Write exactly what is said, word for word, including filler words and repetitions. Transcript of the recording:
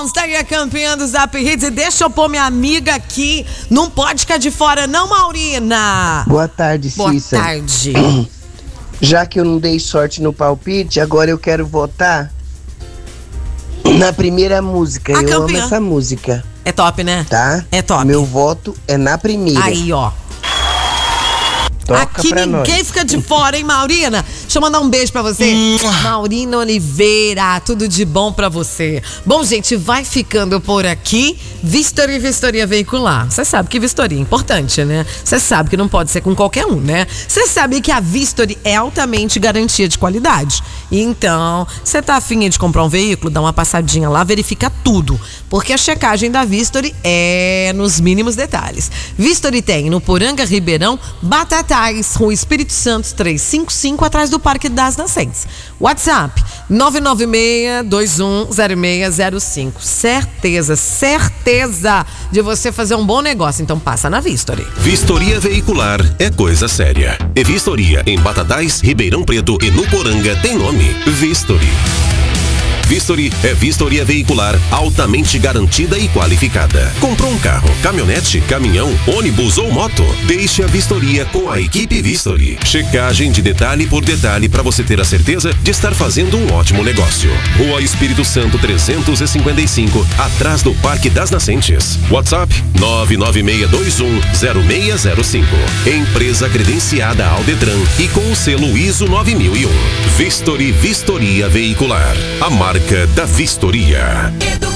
Segue a campeã do Zap Hits e deixa eu pôr minha amiga aqui. Não pode ficar de fora não, Maurina. Boa tarde, Boa Cissa. Boa tarde. Já que eu não dei sorte no palpite, agora eu quero votar na primeira música. A eu campeã. amo essa música. É top, né? Tá? É top. Meu voto é na primeira. Aí, ó. Toca Aqui pra ninguém nós. fica de fora, hein, Maurina? Deixa eu mandar um beijo pra você. Maurina Oliveira, tudo de bom pra você. Bom, gente, vai ficando por aqui. Vistoria e Vistoria Veicular. Você sabe que vistoria é importante, né? Você sabe que não pode ser com qualquer um, né? Você sabe que a Vistory é altamente garantia de qualidade. Então, você tá afim de comprar um veículo, dá uma passadinha lá, verifica tudo. Porque a checagem da Vistory é nos mínimos detalhes. Vistory tem no Poranga, Ribeirão, Batatais, Rua Espírito Santo trezentos e cinquenta e cinco, atrás do Parque das Nascentes. WhatsApp nove nove seis, dois um zero seis zero cinco. Certeza, certeza de você fazer um bom negócio. Então passa na Vistory. Vistoria Veicular é coisa séria. E Vistoria em Batatais, Ribeirão Preto e no Poranga tem nome: Vistory. Vistory é vistoria veicular altamente garantida e qualificada. Comprou um carro, caminhonete, caminhão, ônibus ou moto? Deixe a vistoria com a equipe Vistory. Checagem de detalhe por detalhe para você ter a certeza de estar fazendo um ótimo negócio. Rua Espírito Santo trezentos e cinquenta e cinco, atrás do Parque das Nascentes. WhatsApp nove nove seis dois um zero seis zero cinco. Empresa credenciada ao Detran e com o selo ISO nove mil e um. Vistory Vistoria Veicular. A marca da Vistoria.